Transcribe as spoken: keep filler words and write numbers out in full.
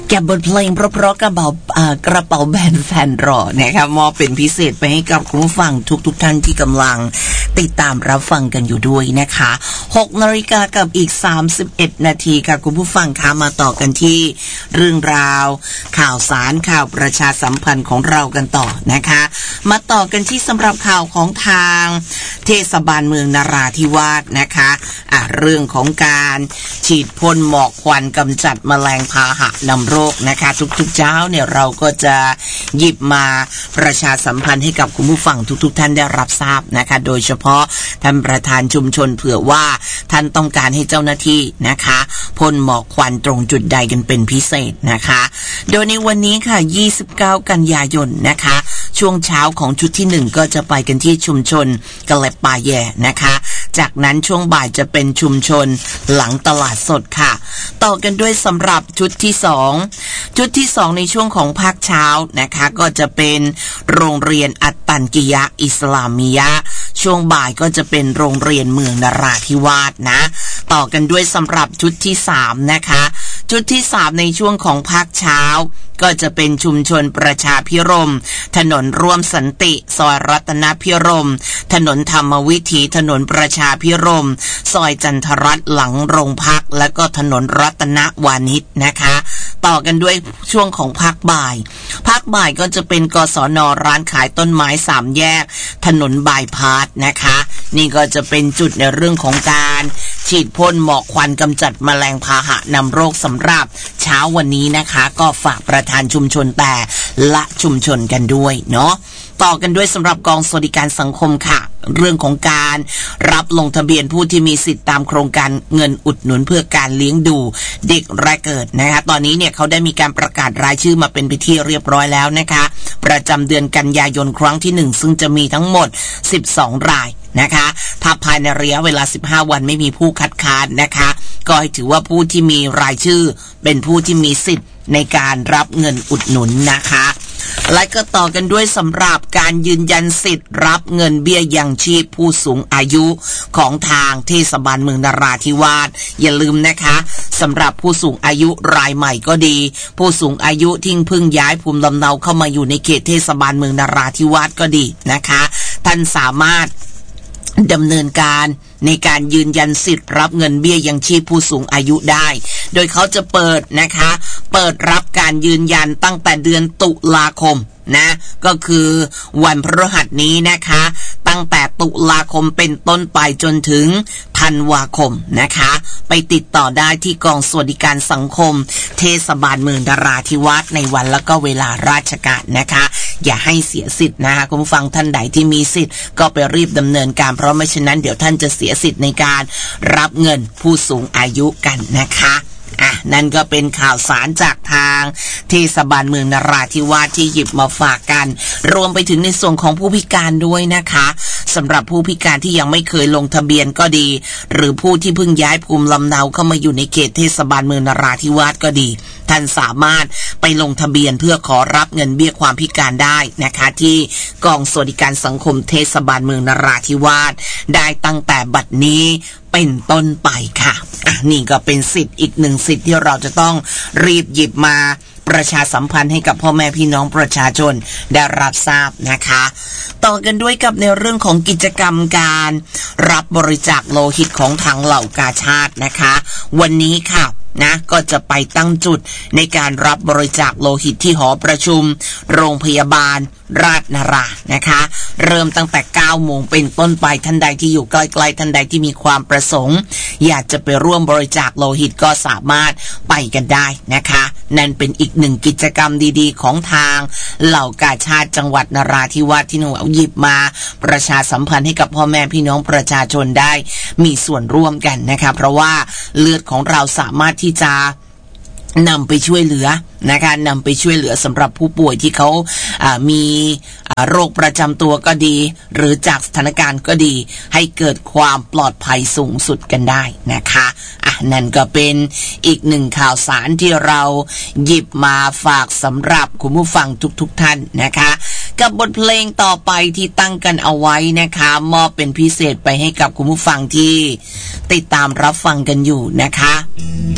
แกับบทเพลงเพราะๆกระเป๋ากระเป๋าแบนแฟนรอนะครับมอบเป็นพิเศษไปให้กับคุณผู้ฟังทุกๆท่านที่กำลังติดตามรับฟังกันอยู่ด้วยนะคะหกนาฬิกากับอีกสามสิบเอ็ดนาทีค่ะคุณผู้ฟังคะมาต่อกันที่เรื่องราวข่าวสารข่าวประชาสัมพันธ์ของเรากันต่อนะคะมาต่อกันที่สำหรับข่าวของทางเทศบาลเมืองนราธิวาสนะคะอ่ะเรื่องของการฉีดพ่นหมอกควันกำจัดแมลงพาหะนำโรคนะคะทุกๆเช้าเนี่ยเราก็จะหยิบมาประชาสัมพันธ์ให้กับคุณผู้ฟังทุกๆท่านได้รับทราบนะคะโดยเฉพาะท่านประธานชุมชนเผื่อว่าท่านต้องการให้เจ้าหน้าที่นะคะพ่นหมอกควันตรงจุดใดกันเป็นพิเศษนะคะโดยในวันนี้ค่ะยี่สิบเก้ากันยายนนะคะช่วงเช้าของชุดที่หนึ่งก็จะไปกันที่ชุมชนกะเล็บป่าแย่นะคะจากนั้นช่วงบ่ายจะเป็นชุมชนหลังตลาดสดค่ะต่อกันด้วยสำหรับชุดที่สองชุดที่สองในช่วงของภาคเช้านะคะก็จะเป็นโรงเรียนอัตตันกิยะอิสลามียะช่วงบ่ายก็จะเป็นโรงเรียนเมืองนราธิวาสนะต่อกันด้วยสำหรับชุดที่สามนะคะชุดที่สามในช่วงของภาคเช้าก็จะเป็นชุมชนประชาพิรมย์ถนนร่วมสันติซอยรัตนพิรมย์ถนนธรรมวิถีถนนประชาพิรมย์ซอยจันทรัตน์หลังโรงพักและก็ถนนรัตนวานิชนะคะต่อกันด้วยช่วงของภาคบ่ายภาคบ่ายก็จะเป็นกศน.ร้านขายต้นไม้สามแยกถนนบายพาสนะคะนี่ก็จะเป็นจุดในเรื่องของการฉีดพ่นหมอกควันกำจัดแมลงพาหะนำโรคสำหรับเช้าวันนี้นะคะก็ฝากประธานชุมชนแต่ละชุมชนกันด้วยเนาะต่อกันด้วยสำหรับกองสวัสดิการสังคมค่ะเรื่องของการรับลงทะเบียนผู้ที่มีสิทธิ์ตามโครงการเงินอุดหนุนเพื่อการเลี้ยงดูเด็กแรกเกิดนะคะตอนนี้เนี่ยเขาได้มีการประกาศรายชื่อมาเป็นพิธีเรียบร้อยแล้วนะคะประจำเดือนกันยายนครั้งที่หนึ่งซึ่งจะมีทั้งหมดสิบสองรายนะคะถ้าภายในระยะเวลาสิบห้าวันไม่มีผู้คัดค้านนะคะก็ถือว่าผู้ที่มีรายชื่อเป็นผู้ที่มีสิทธิ์ในการรับเงินอุดหนุนนะคะและก็ต่อกันด้วยสำหรับการยืนยันสิทธิ์รับเงินเบี้ยยังชีพผู้สูงอายุของทางเทศบาลเมืองนราธิวาสอย่าลืมนะคะสำหรับผู้สูงอายุรายใหม่ก็ดีผู้สูงอายุที่เพิ่งย้ายภูมิลำเนาเข้ามาอยู่ในเขตเทศบาลเมืองนราธิวาสก็ดีนะคะท่านสามารถดำเนินการในการยืนยันสิทธิ์รับเงินเบี้ยยังชีพผู้สูงอายุได้โดยเขาจะเปิดนะคะเปิดรับการยืนยันตั้งแต่เดือนตุลาคมนะก็คือวันพฤหัสนี้นะคะตั้งแต่ตุลาคมเป็นต้นไปจนถึงธันวาคมนะคะไปติดต่อได้ที่กองสวัสดิการสังคมเทศบาลเมืองนราธิวาสในวันและก็เวลาราชการนะคะอย่าให้เสียสิทธิ์นะคะคุณผู้ฟังท่านใดที่มีสิทธิ์ก็ไปรีบดำเนินการเพราะไม่เช่นนั้นเดี๋ยวท่านจะเสียสิทธิ์ในการรับเงินผู้สูงอายุกันนะคะอ่ะนั่นก็เป็นข่าวสารจากทางเทศบาลเมืองนราธิวาสที่หยิบมาฝากกันรวมไปถึงในส่วนของผู้พิการด้วยนะคะสำหรับผู้พิการที่ยังไม่เคยลงทะเบียนก็ดีหรือผู้ที่เพิ่งย้ายภูมิลำเนาเข้ามาอยู่ในเขตเทศบาลเมืองนราธิวาสก็ดีท่านสามารถไปลงทะเบียนเพื่อขอรับเงินเบี้ยความพิการได้นะคะที่กองสวัสดิการสังคมเทศบาลเมืองนราธิวาสได้ตั้งแต่บัดนี้เป็นต้นไปค่ะอ่ะนี่ก็เป็นสิทธิ์อีกหนึ่งสิทธิ์ที่เราจะต้องรีบหยิบมาประชาสัมพันธ์ให้กับพ่อแม่พี่น้องประชาชนได้รับทราบนะคะต่อกันด้วยกับในเรื่องของกิจกรรมการรับบริจาคโลหิตของทางเหล่ากาชาตินะคะวันนี้ค่ะนะก็จะไปตั้งจุดในการรับบริจาคโลหิตที่หอประชุมโรงพยาบาลราชนรานะคะเริ่มตั้งแต่เก้าโมงเป็นต้นไปท่านใดที่อยู่ใกล้ๆท่านใดที่มีความประสงค์อยากจะไปร่วมบริจาคโลหิตก็สามารถไปกันได้นะคะนั่นเป็นอีกหนึ่งกิจกรรมดีๆของทางเหล่ากาชาติจังหวัดนราธิวาสที่หนูเอาหยิบมาประชาสัมพันธ์ให้กับพ่อแม่พี่น้องประชาชนได้มีส่วนร่วมกันนะคะเพราะว่าเลือดของเราสามารถที่จะนำไปช่วยเหลือนะคะนำไปช่วยเหลือสำหรับผู้ป่วยที่เขาอ่ามีอ่าโรคประจำตัวก็ดีหรือจากสถานการณ์ก็ดีให้เกิดความปลอดภัยสูงสุดกันได้นะคะอ่ะนั่นก็เป็นอีกหนึ่งข่าวสารที่เราหยิบมาฝากสำหรับคุณผู้ฟังทุกๆ ท่านนะคะกับบทเพลงต่อไปที่ตั้งกันเอาไว้นะคะมอบเป็นพิเศษไปให้กับคุณผู้ฟังที่ติดตามรับฟังกันอยู่นะคะ